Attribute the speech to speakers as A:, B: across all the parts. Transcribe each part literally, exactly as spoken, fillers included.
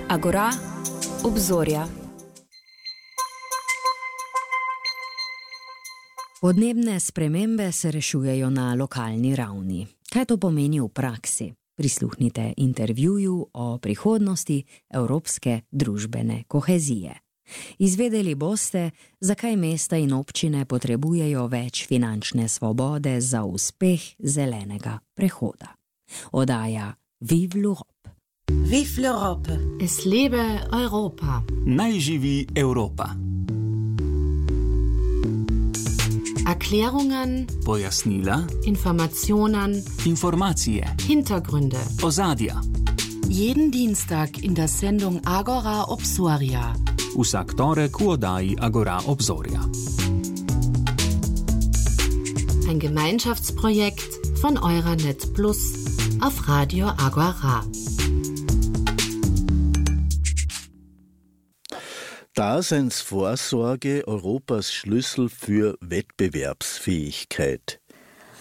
A: Agora, obzorja. Podnebne spremembe se rešujejo na lokalni ravni. Kaj to pomeni v praksi? Prisluhnite intervjuju o prihodnosti evropske družbene kohezije. Izvedeli boste, zakaj mesta in občine potrebujejo več finančne svobode za uspeh zelenega prehoda. Oddaja Vive l'Europe.
B: Vive l'Europe.
C: Es lebe Europa.
D: Naj živi Evropa.
C: Erklärungen,
D: Pojasnila,
C: Informationen,
D: Informacije,
C: Hintergründe.
D: Ozadja.
C: Jeden Dienstag in der Sendung Agora Obzorja.
D: Vsak torek v oddaji Agora Obzorja.
C: Ein Gemeinschaftsprojekt von Euranet Plus auf Radio Agora.
E: Daseinsvorsorge Europas Schlüssel für Wettbewerbsfähigkeit.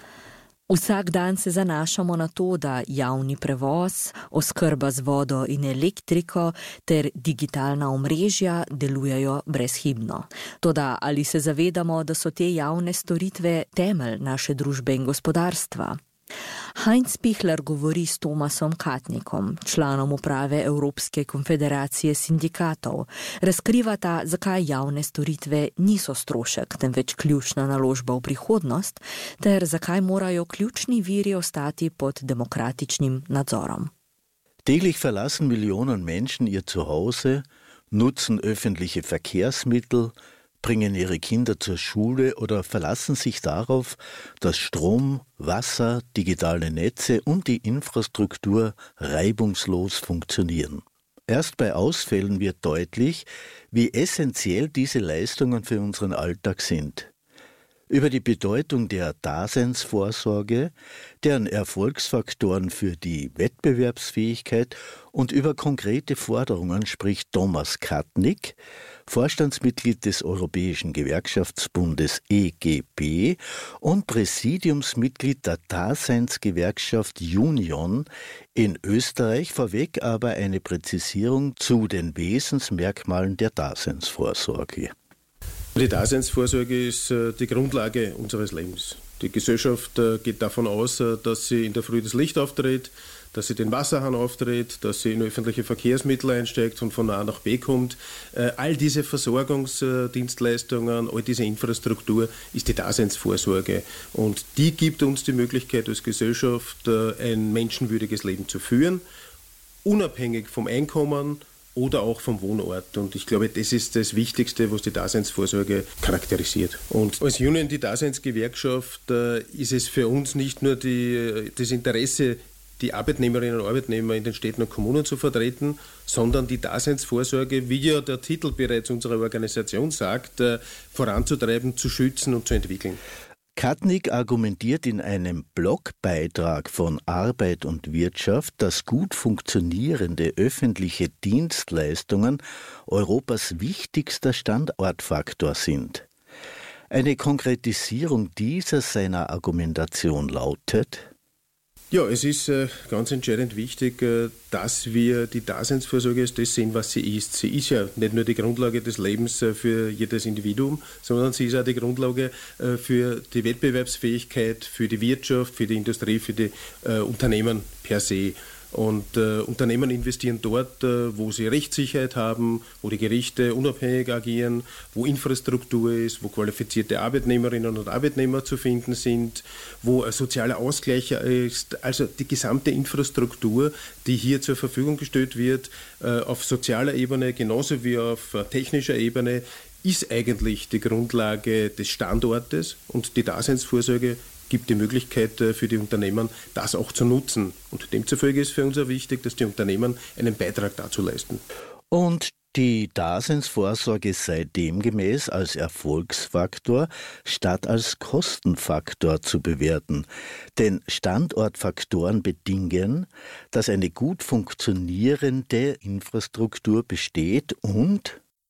F: Vsak dan se zanašamo na to, da javni prevoz, oskrba z vodo in elektriko ter digitalna omrežja delujejo brezhibno. Toda ali se zavedamo, da so te javne storitve temelj naše družbe in gospodarstva? Heinz Pichler govori s Tomasom Katnikom, članom uprave Evropske konfederacije sindikatov. Razkrivata, zakaj javne storitve niso strošek, temveč ključna naložba v prihodnost, ter zakaj morajo ključni viri ostati pod demokratičnim nadzorom.
E: Täglich verlassen Millionen Menschen ihr Zuhause, nutzen öffentliche Verkehrsmittel, bringen ihre Kinder zur Schule oder verlassen sich darauf, dass Strom, Wasser, digitale Netze und die Infrastruktur reibungslos funktionieren. Erst bei Ausfällen wird deutlich, wie essentiell diese Leistungen für unseren Alltag sind. Über die Bedeutung der Daseinsvorsorge, deren Erfolgsfaktoren für die Wettbewerbsfähigkeit und über konkrete Forderungen spricht Thomas Katnik, Vorstandsmitglied des Europäischen Gewerkschaftsbundes E G B und Präsidiumsmitglied der Daseinsgewerkschaft Union in Österreich, vorweg aber eine Präzisierung zu den Wesensmerkmalen der Daseinsvorsorge.
G: Die Daseinsvorsorge ist die Grundlage unseres Lebens. Die Gesellschaft geht davon aus, dass sie in der Früh das Licht aufdreht, dass sie den Wasserhahn aufdreht, dass sie in öffentliche Verkehrsmittel einsteigt und von A nach B kommt. All diese Versorgungsdienstleistungen, all diese Infrastruktur ist die Daseinsvorsorge. Und die gibt uns die Möglichkeit als Gesellschaft, ein menschenwürdiges Leben zu führen, unabhängig vom Einkommen oder auch vom Wohnort. Und ich glaube, das ist das Wichtigste, was die Daseinsvorsorge charakterisiert. Und als Union, die Daseinsgewerkschaft, ist es für uns nicht nur die, das Interesse, die Arbeitnehmerinnen und Arbeitnehmer in den Städten und Kommunen zu vertreten, sondern die Daseinsvorsorge, wie ja der Titel bereits unserer Organisation sagt, voranzutreiben, zu schützen und zu entwickeln.
E: Katnik argumentiert in einem Blogbeitrag von Arbeit und Wirtschaft, dass gut funktionierende öffentliche Dienstleistungen Europas wichtigster Standortfaktor sind. Eine Konkretisierung dieser seiner Argumentation lautet:
G: Ja, es ist äh, ganz entscheidend wichtig, äh, dass wir die Daseinsvorsorge als das sehen, was sie ist. Sie ist ja nicht nur die Grundlage des Lebens äh, für jedes Individuum, sondern sie ist auch die Grundlage äh, für die Wettbewerbsfähigkeit, für die Wirtschaft, für die Industrie, für die äh, Unternehmen per se. Und äh, Unternehmen investieren dort, äh, wo sie Rechtssicherheit haben, wo die Gerichte unabhängig agieren, wo Infrastruktur ist, wo qualifizierte Arbeitnehmerinnen und Arbeitnehmer zu finden sind, wo ein sozialer Ausgleich ist. Also die gesamte Infrastruktur, die hier zur Verfügung gestellt wird, äh, auf sozialer Ebene genauso wie auf äh, technischer Ebene, ist eigentlich die Grundlage des Standortes, und die Daseinsvorsorge gibt die Möglichkeit für die Unternehmen, das auch zu nutzen. Und demzufolge ist für uns auch wichtig, dass die Unternehmen einen Beitrag dazu leisten.
E: Und die Daseinsvorsorge sei demgemäß als Erfolgsfaktor statt als Kostenfaktor zu bewerten. Denn Standortfaktoren bedingen, dass eine gut funktionierende Infrastruktur besteht und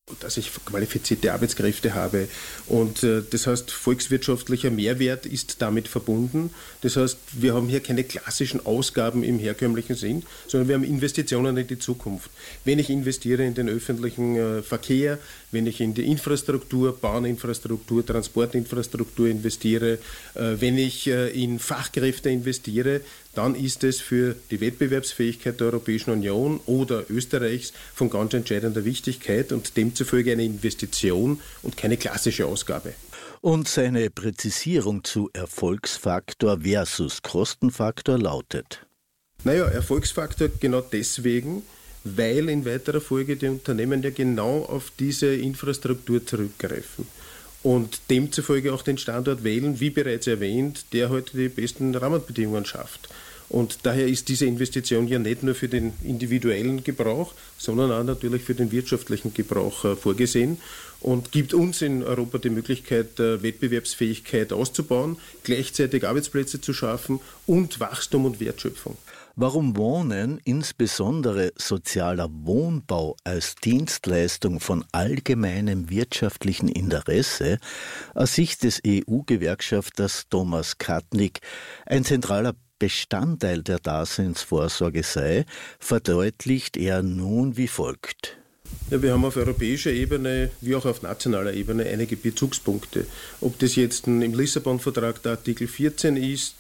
G: dass ich qualifizierte Arbeitskräfte habe. Und äh, das heißt, volkswirtschaftlicher Mehrwert ist damit verbunden. Das heißt, wir haben hier keine klassischen Ausgaben im herkömmlichen Sinn, sondern wir haben Investitionen in die Zukunft. Wenn ich investiere in den öffentlichen äh, Verkehr, wenn ich in die Infrastruktur, Bahninfrastruktur, Transportinfrastruktur investiere, äh, wenn ich äh, in Fachkräfte investiere, dann ist es für die Wettbewerbsfähigkeit der Europäischen Union oder Österreichs von ganz entscheidender Wichtigkeit und demzufolge eine Investition und keine klassische Ausgabe.
E: Und seine Präzisierung zu Erfolgsfaktor versus Kostenfaktor lautet?
G: Naja, Erfolgsfaktor genau deswegen, weil in weiterer Folge die Unternehmen ja genau auf diese Infrastruktur zurückgreifen. Und demzufolge auch den Standort wählen, wie bereits erwähnt, der heute die besten Rahmenbedingungen schafft. Und daher ist diese Investition ja nicht nur für den individuellen Gebrauch, sondern auch natürlich für den wirtschaftlichen Gebrauch äh, vorgesehen und gibt uns in Europa die Möglichkeit, äh, Wettbewerbsfähigkeit auszubauen, gleichzeitig Arbeitsplätze zu schaffen und Wachstum und Wertschöpfung.
E: Warum Wohnen, insbesondere sozialer Wohnbau als Dienstleistung von allgemeinem wirtschaftlichen Interesse, aus Sicht des E U-Gewerkschafters Thomas Katnick ein zentraler Bestandteil der Daseinsvorsorge sei, verdeutlicht er nun wie folgt.
G: Ja, wir haben auf europäischer Ebene wie auch auf nationaler Ebene einige Bezugspunkte. Ob das jetzt im Lissabon-Vertrag der Artikel vierzehn ist,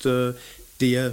G: der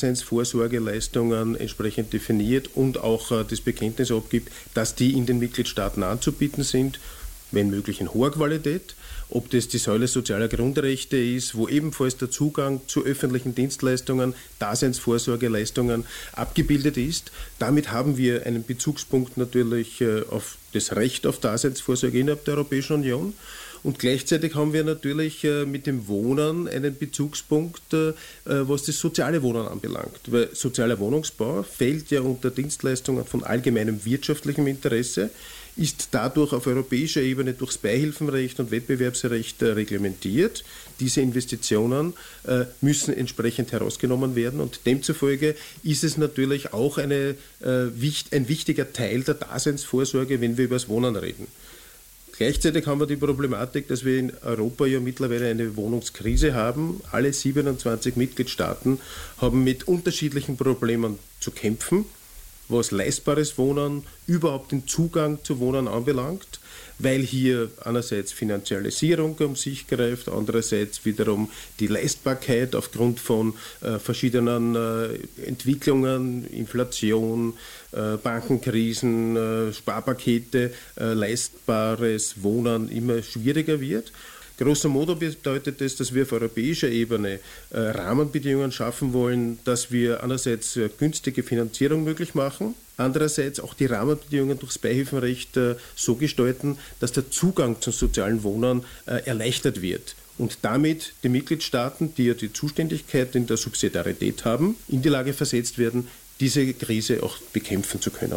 G: Daseinsvorsorgeleistungen entsprechend definiert und auch das Bekenntnis abgibt, dass die in den Mitgliedstaaten anzubieten sind, wenn möglich in hoher Qualität. Ob das die Säule sozialer Grundrechte ist, wo ebenfalls der Zugang zu öffentlichen Dienstleistungen, Daseinsvorsorgeleistungen abgebildet ist. Damit haben wir einen Bezugspunkt natürlich auf das Recht auf Daseinsvorsorge innerhalb der Europäischen Union. Und gleichzeitig haben wir natürlich mit dem Wohnen einen Bezugspunkt, was das soziale Wohnen anbelangt. Weil sozialer Wohnungsbau fällt ja unter Dienstleistungen von allgemeinem wirtschaftlichem Interesse, ist dadurch auf europäischer Ebene durchs Beihilfenrecht und Wettbewerbsrecht reglementiert. Diese Investitionen äh, müssen entsprechend herausgenommen werden und demzufolge ist es natürlich auch eine, äh, wicht, ein wichtiger Teil der Daseinsvorsorge, wenn wir über das Wohnen reden. Gleichzeitig haben wir die Problematik, dass wir in Europa ja mittlerweile eine Wohnungskrise haben. Alle siebenundzwanzig Mitgliedstaaten haben mit unterschiedlichen Problemen zu kämpfen, was leistbares Wohnen, überhaupt den Zugang zu Wohnen anbelangt, weil hier einerseits Finanzialisierung um sich greift, andererseits wiederum die Leistbarkeit aufgrund von äh, verschiedenen äh, Entwicklungen, Inflation, äh, Bankenkrisen, äh, Sparpakete, äh, leistbares Wohnen immer schwieriger wird. Grosso modo bedeutet das, dass wir auf europäischer Ebene äh, Rahmenbedingungen schaffen wollen, dass wir einerseits äh, günstige Finanzierung möglich machen, andererseits auch die Rahmenbedingungen durchs Beihilfenrecht äh, so gestalten, dass der Zugang zum sozialen Wohnen äh, erleichtert wird. Und damit die Mitgliedstaaten, die ja die Zuständigkeit in der Subsidiarität haben, in die Lage versetzt werden, diese Krise auch bekämpfen zu können.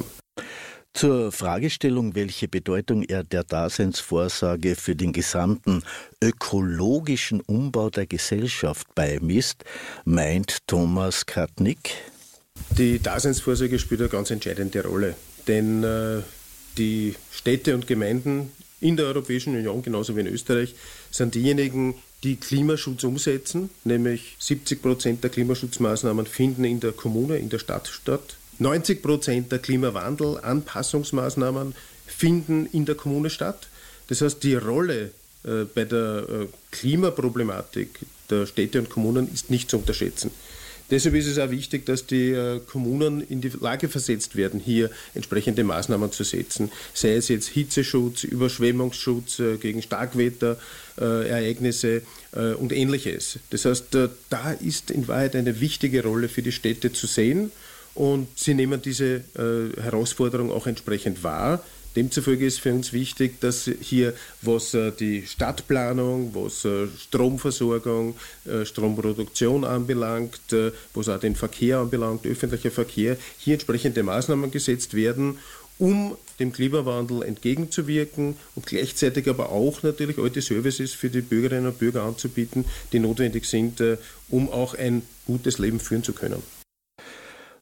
E: Zur Fragestellung, welche Bedeutung er der Daseinsvorsorge für den gesamten ökologischen Umbau der Gesellschaft beimisst, meint Thomas Katnick.
G: Die Daseinsvorsorge spielt eine ganz entscheidende Rolle, denn äh, die Städte und Gemeinden in der Europäischen Union, genauso wie in Österreich, sind diejenigen, die Klimaschutz umsetzen, nämlich siebzig Prozent der Klimaschutzmaßnahmen finden in der Kommune, in der Stadt statt. neunzig Prozent der Klimawandel, Anpassungsmaßnahmen finden in der Kommune statt. Das heißt, die Rolle äh, bei der äh, Klimaproblematik der Städte und Kommunen ist nicht zu unterschätzen. Deshalb ist es auch wichtig, dass die äh, Kommunen in die Lage versetzt werden, hier entsprechende Maßnahmen zu setzen. Sei es jetzt Hitzeschutz, Überschwemmungsschutz äh, gegen Starkwetterereignisse äh, und Ähnliches. Das heißt, äh, da ist in Wahrheit eine wichtige Rolle für die Städte zu sehen. Und sie nehmen diese äh, Herausforderung auch entsprechend wahr. Demzufolge ist für uns wichtig, dass hier, was äh, die Stadtplanung, was äh, Stromversorgung, äh, Stromproduktion anbelangt, äh, was auch den Verkehr anbelangt, öffentlicher Verkehr, hier entsprechende Maßnahmen gesetzt werden, um dem Klimawandel entgegenzuwirken und gleichzeitig aber auch natürlich alte Services für die Bürgerinnen und Bürger anzubieten, die notwendig sind, äh, um auch ein gutes Leben führen zu können.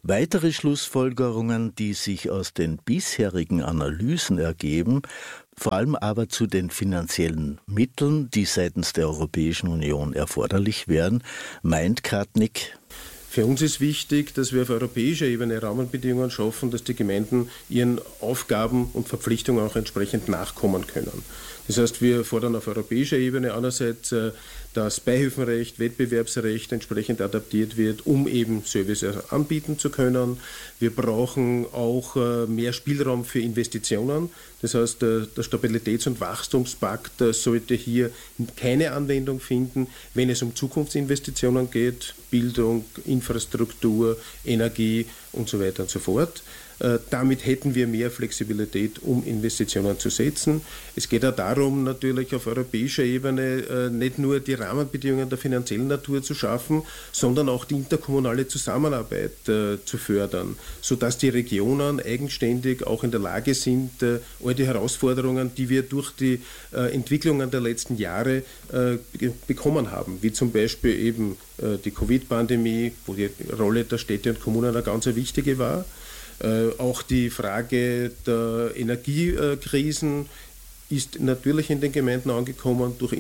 E: Weitere Schlussfolgerungen, die sich aus den bisherigen Analysen ergeben, vor allem aber zu den finanziellen Mitteln, die seitens der Europäischen Union erforderlich wären, meint Kartnik.
G: Für uns ist wichtig, dass wir auf europäischer Ebene Rahmenbedingungen schaffen, dass die Gemeinden ihren Aufgaben und Verpflichtungen auch entsprechend nachkommen können. Das heißt, wir fordern auf europäischer Ebene einerseits, dass Beihilfenrecht, Wettbewerbsrecht entsprechend adaptiert wird, um eben Services anbieten zu können. Wir brauchen auch mehr Spielraum für Investitionen. Das heißt, der Stabilitäts- und Wachstumspakt sollte hier keine Anwendung finden, wenn es um Zukunftsinvestitionen geht, Bildung, Infrastruktur, Energie und so weiter und so fort. Damit hätten wir mehr Flexibilität, um Investitionen zu setzen. Es geht auch darum, natürlich auf europäischer Ebene nicht nur die Rahmenbedingungen der finanziellen Natur zu schaffen, sondern auch die interkommunale Zusammenarbeit zu fördern, sodass die Regionen eigenständig auch in der Lage sind, all die Herausforderungen, die wir durch die Entwicklungen der letzten Jahre bekommen haben, wie zum Beispiel eben die Covid-Pandemie, wo die Rolle der Städte und Kommunen eine ganz wichtige war. Äh, auch die Frage der Energiekrisen ist natürlich in den Gemeinden angekommen. Durch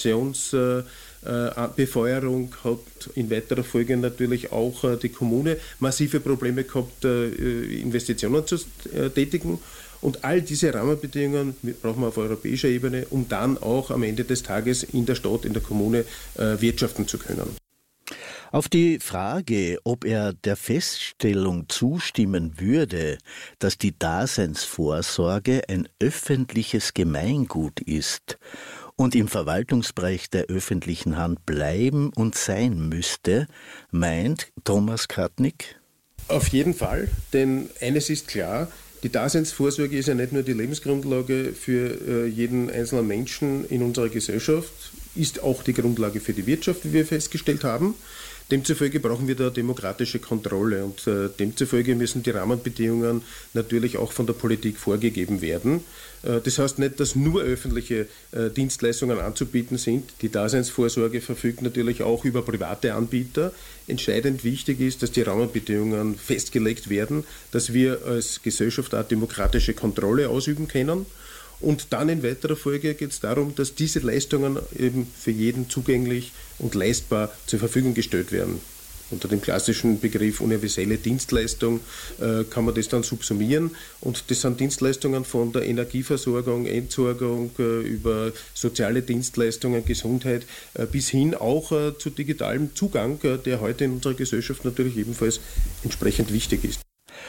G: Inflationsbefeuerung äh, hat in weiterer Folge natürlich auch äh, die Kommune massive Probleme gehabt, äh, Investitionen zu äh, tätigen. Und all diese Rahmenbedingungen brauchen wir auf europäischer Ebene, um dann auch am Ende des Tages in der Stadt, in der Kommune äh, wirtschaften zu können.
E: Auf die Frage, ob er der Feststellung zustimmen würde, dass die Daseinsvorsorge ein öffentliches Gemeingut ist und im Verwaltungsbereich der öffentlichen Hand bleiben und sein müsste, meint Thomas Kartnik?
G: Auf jeden Fall, denn eines ist klar, die Daseinsvorsorge ist ja nicht nur die Lebensgrundlage für jeden einzelnen Menschen in unserer Gesellschaft, ist auch die Grundlage für die Wirtschaft, wie wir festgestellt haben. Demzufolge brauchen wir da demokratische Kontrolle und äh, demzufolge müssen die Rahmenbedingungen natürlich auch von der Politik vorgegeben werden. Äh, das heißt nicht, dass nur öffentliche äh, Dienstleistungen anzubieten sind. Die Daseinsvorsorge verfügt natürlich auch über private Anbieter. Entscheidend wichtig ist, dass die Rahmenbedingungen festgelegt werden, dass wir als Gesellschaft auch demokratische Kontrolle ausüben können. Und dann in weiterer Folge geht es darum, dass diese Leistungen eben für jeden zugänglich und leistbar zur Verfügung gestellt werden. Unter dem klassischen Begriff universelle Dienstleistung äh, kann man das dann subsumieren. Und das sind Dienstleistungen von der Energieversorgung, Entsorgung, äh, über soziale Dienstleistungen, Gesundheit, äh, bis hin auch äh, zu digitalem Zugang, äh, der heute in unserer Gesellschaft natürlich ebenfalls entsprechend wichtig ist.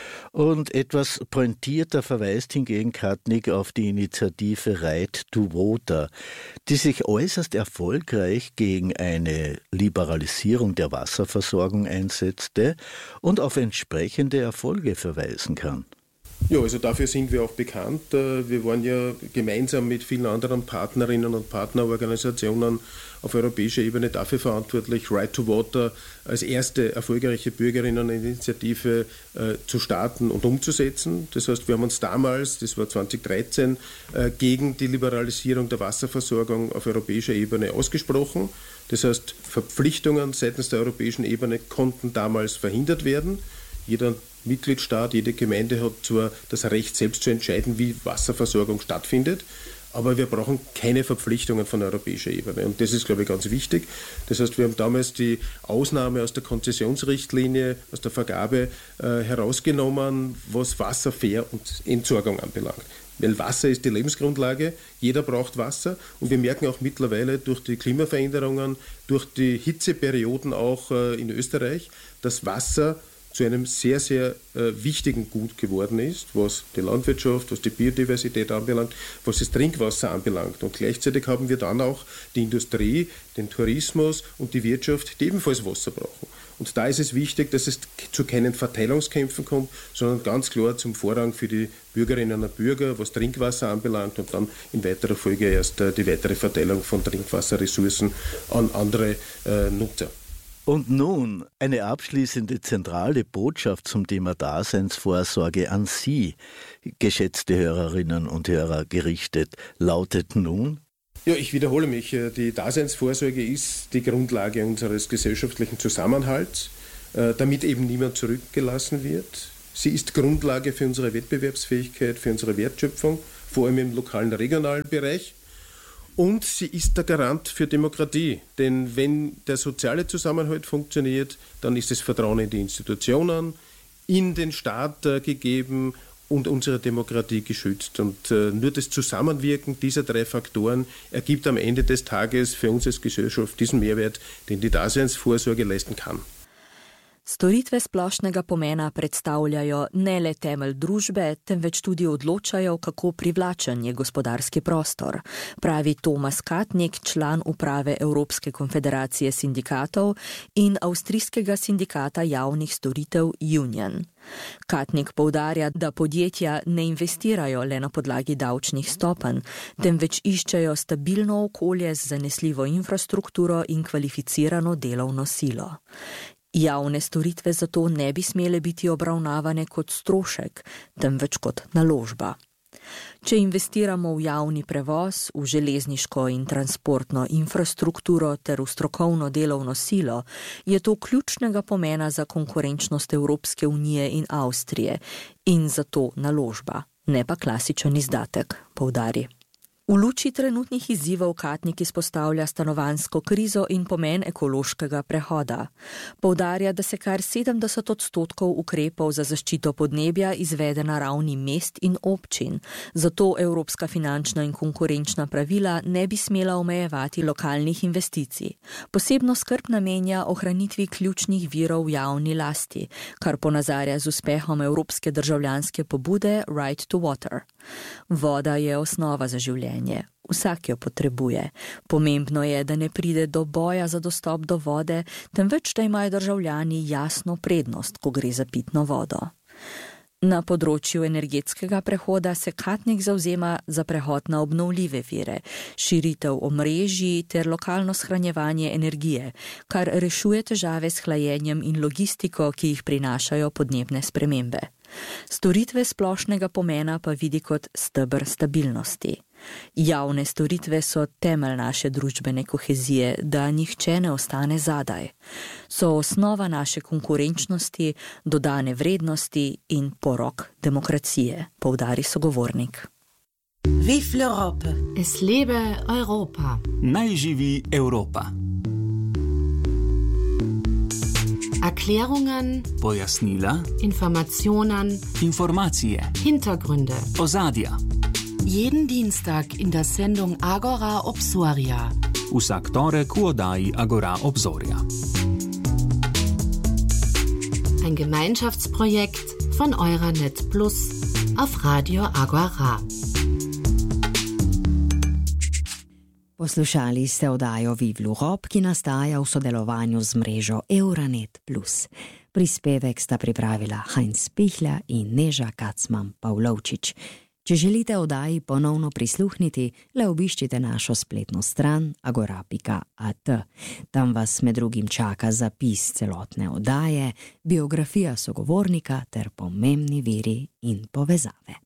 E: Und etwas pointierter verweist hingegen Kartnik auf die Initiative Right to Water, die sich äußerst erfolgreich gegen eine Liberalisierung der Wasserversorgung einsetzte und auf entsprechende Erfolge verweisen kann.
G: Ja, also dafür sind wir auch bekannt. Wir waren ja gemeinsam mit vielen anderen Partnerinnen und Partnerorganisationen auf europäischer Ebene dafür verantwortlich, Right to Water als erste erfolgreiche Bürgerinneninitiative äh, zu starten und umzusetzen. Das heißt, wir haben uns damals, das war zwanzig dreizehn, äh, gegen die Liberalisierung der Wasserversorgung auf europäischer Ebene ausgesprochen. Das heißt, Verpflichtungen seitens der europäischen Ebene konnten damals verhindert werden. Jeder Mitgliedstaat, jede Gemeinde hat zwar das Recht, selbst zu entscheiden, wie Wasserversorgung stattfindet, aber wir brauchen keine Verpflichtungen von europäischer Ebene. Und das ist, glaube ich, ganz wichtig. Das heißt, wir haben damals die Ausnahme aus der Konzessionsrichtlinie, aus der Vergabe äh, herausgenommen, was Wasserver- und Entsorgung anbelangt. Weil Wasser ist die Lebensgrundlage, jeder braucht Wasser und wir merken auch mittlerweile durch die Klimaveränderungen, durch die Hitzeperioden auch äh, in Österreich, dass Wasser zu einem sehr, sehr äh, wichtigen Gut geworden ist, was die Landwirtschaft, was die Biodiversität anbelangt, was das Trinkwasser anbelangt. Und gleichzeitig haben wir dann auch die Industrie, den Tourismus und die Wirtschaft, die ebenfalls Wasser brauchen. Und da ist es wichtig, dass es zu keinen Verteilungskämpfen kommt, sondern ganz klar zum Vorrang für die Bürgerinnen und Bürger, was Trinkwasser anbelangt und dann in weiterer Folge erst äh, die weitere Verteilung von Trinkwasserressourcen an andere äh, Nutzer.
E: Und nun eine abschließende zentrale Botschaft zum Thema Daseinsvorsorge an Sie, geschätzte Hörerinnen und Hörer, gerichtet, lautet nun:
G: Ja, ich wiederhole mich. Die Daseinsvorsorge ist die Grundlage unseres gesellschaftlichen Zusammenhalts. damit eben niemand zurückgelassen wird. Sie ist Grundlage für unsere Wettbewerbsfähigkeit, für unsere Wertschöpfung, vor allem im lokalen, regionalen Bereich. Und sie ist der Garant für Demokratie. Denn wenn der soziale Zusammenhalt funktioniert, dann ist das Vertrauen in die Institutionen, in den Staat äh, gegeben und unsere Demokratie geschützt. Und äh, nur das Zusammenwirken dieser drei Faktoren ergibt am Ende des Tages für uns als Gesellschaft diesen Mehrwert, den die Daseinsvorsorge leisten kann.
F: Storitve splošnega pomena predstavljajo ne le temelj družbe, temveč tudi odločajo, kako privlačen je gospodarski prostor, pravi Tomas Katnik, član uprave Evropske konfederacije sindikatov in avstrijskega sindikata javnih storitev Union. Katnik poudarja, da podjetja ne investirajo le na podlagi davčnih stopenj, temveč iščejo stabilno okolje z zanesljivo infrastrukturo in kvalificirano delovno silo. Javne storitve zato ne bi smele biti obravnavane kot strošek, temveč kot naložba. Če investiramo v javni prevoz, v železniško in transportno infrastrukturo ter v strokovno delovno silo, je to ključnega pomena za konkurenčnost Evropske unije in Avstrije in zato naložba, ne pa klasičen izdatek, poudari. V luči trenutnih izzivov Katnik izpostavlja stanovanjsko krizo in pomen ekološkega prehoda. Poudarja, da se kar sedemdeset odstotkov ukrepov za zaščito podnebja izvede na ravni mest in občin, zato evropska finančna in konkurenčna pravila ne bi smela omejevati lokalnih investicij. Posebno skrb namenja ohranitvi ključnih virov v javni lasti, kar ponazarja z uspehom evropske državljanske pobude Right to Water. Voda je osnova za življenje. Vsak jo potrebuje. Pomembno je, da ne pride do boja za dostop do vode, temveč da imajo državljani jasno prednost, ko gre za pitno vodo. Na področju energetskega prehoda se Katnik zavzema za prehod na obnovljive vire, širitev omrežij ter lokalno shranjevanje energije, kar rešuje težave s hlajenjem in logistiko, ki jih prinašajo podnebne spremembe. Storitve splošnega pomena pa vidi kot steber stabilnosti. Javne storitve so temelj naše družbene kohezije, da nihče ne ostane zadaj. So osnova naše konkurenčnosti, dodane vrednosti in porok demokracije, poudari sogovornik.
C: Vive l'Europe! Es lebe Europa!
D: Naj živi Evropa!
C: Erklärungen,
D: Pojasnila,
C: Informationen,
D: Informacije,
C: Hintergründe,
D: ozadja.
C: Jeden Dienstag in der Sendung Agora Obsoria.
D: Vsak torek v oddaji Agora Obzorja.
C: Ein Gemeinschaftsprojekt von Euranet Plus auf Radio Agora.
A: Poslušali ste oddajo Vive l'Europe, ki nastaja v sodelovanju z mrežo Euranet plus. Prispevek sta pripravila Heinz Pichler in Neža Kacman-Pavlovčič. Če želite oddaji ponovno prisluhniti, le obiščite našo spletno stran agora pika at. Tam vas med drugim čaka zapis celotne oddaje, biografija sogovornika ter pomembni viri in povezave.